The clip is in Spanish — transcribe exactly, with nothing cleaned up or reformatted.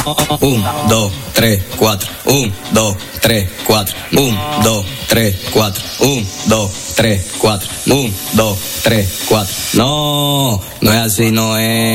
Un, dos, tres, cuatro. Un, dos, tres, cuatro. Un, dos, tres, cuatro. Un, dos, tres, cuatro. Un, dos, tres, cuatro. No, no es así, no es.